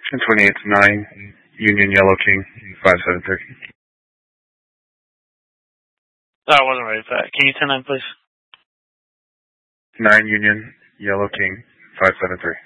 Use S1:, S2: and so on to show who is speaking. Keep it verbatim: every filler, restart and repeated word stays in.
S1: And twenty-eight to nine, Union Yellow King, five seven three.
S2: Oh, I wasn't ready for that. Can you ten nine, please?
S1: nine Union Yellow King, five seven three.